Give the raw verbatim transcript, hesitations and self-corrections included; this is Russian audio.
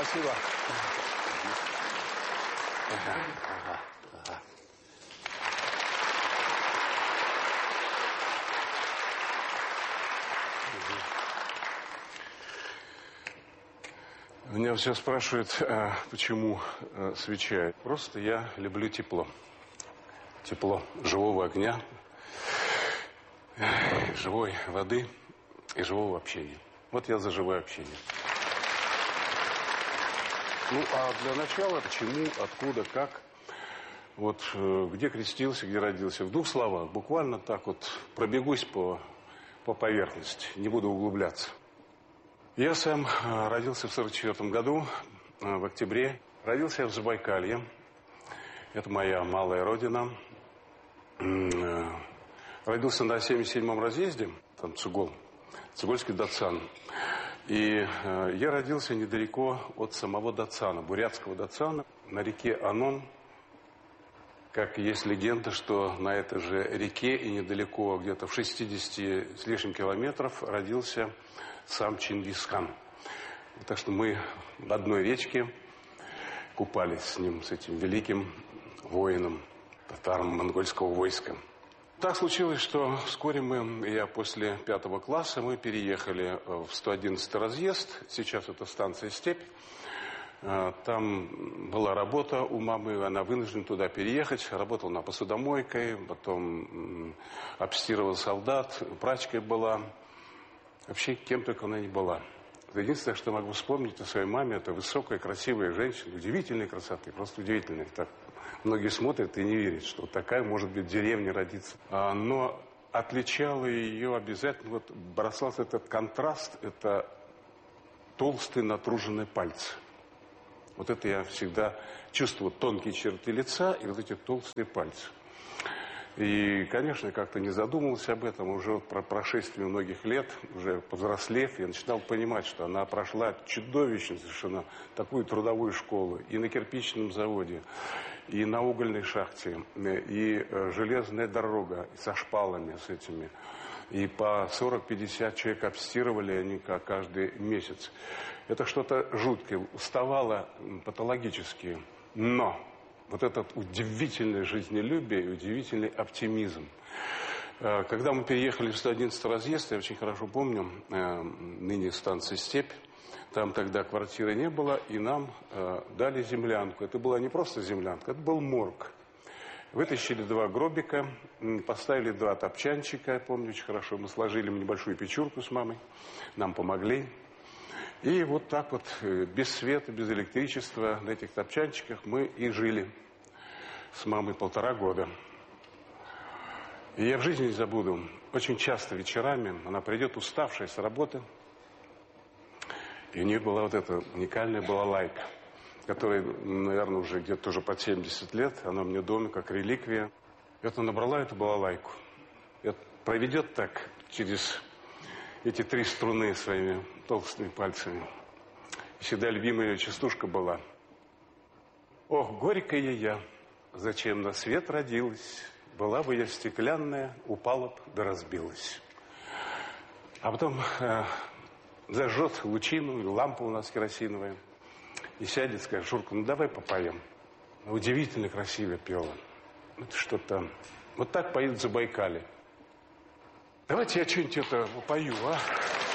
Спасибо. Ага, ага, ага. Меня все спрашивают, почему свеча. Просто я люблю тепло. Тепло живого огня, живой воды и живого общения. Вот я за живое общение. Ну, а для начала, почему, откуда, как, вот где крестился, где родился. В двух словах, буквально так вот пробегусь по, по поверхности, не буду углубляться. Я сам родился в сорок четвёртом году, в октябре. Родился я в Забайкалье. Это моя малая родина. Родился на семьдесят седьмом разъезде, там Цугол, Цугольский Датсан. И я родился недалеко от самого Датсана, бурятского Датсана, на реке Анон. Как есть легенда, что на этой же реке и недалеко, где-то в шестидесяти с лишним километров, родился сам Чингисхан. Так что мы в одной речке купались с ним, с этим великим воином татаро-монгольского войска. Так случилось, что вскоре мы, я после пятого класса, мы переехали в сто одиннадцатый разъезд. Сейчас это станция «Степь». Там была работа у мамы, она вынуждена туда переехать. Работала на посудомойкой, потом обстирывала солдат, прачкой была. Вообще, кем только она не была. Единственное, что могу вспомнить о своей маме, это высокая, красивая женщина, удивительной красоты, просто удивительная. Так многие смотрят и не верят, что вот такая может быть в деревне родиться. А, но отличало ее обязательно, вот бросался этот контраст, это толстые натруженные пальцы. Вот это я всегда чувствую, тонкие черты лица и вот эти толстые пальцы. И, конечно, я как-то не задумывался об этом. Уже вот про прошествие многих лет, уже повзрослев, я начинал понимать, что она прошла чудовищно совершенно такую трудовую школу. И на кирпичном заводе, и на угольной шахте, и железная дорога со шпалами с этими. И по сорок-пятьдесят человек обстирывали они каждый месяц. Это что-то жуткое, уставало патологически. Но вот этот удивительное жизнелюбие и удивительный оптимизм. Когда мы переехали в сто одиннадцатый разъезд, я очень хорошо помню, ныне станция «Степь», там тогда квартиры не было, и нам дали землянку. Это была не просто землянка, это был морг. Вытащили два гробика, поставили два топчанчика, я помню очень хорошо. Мы сложили небольшую печурку с мамой, нам помогли. И вот так вот, без света, без электричества, на этих топчанчиках мы и жили с мамой полтора года. И я в жизни не забуду, очень часто вечерами она придет уставшая с работы, и у нее была вот эта уникальная балалайка, которой, наверное, уже где-то уже под семьдесят лет, она у меня дома как реликвия. И вот она набрала эту балалайку, и вот проведет так через эти три струны своими толстыми пальцами. И всегда любимая ее частушка была: «Ох, горькая я, зачем на свет родилась? Была бы я стеклянная, упала б да разбилась». А потом э, зажжет лучину, лампа у нас керосиновая, и сядет, скажет: «Шурка, ну давай попоем». Удивительно красиво пела. Это что-то... Вот так поют в Забайкале. Давайте я что-нибудь это пою, а?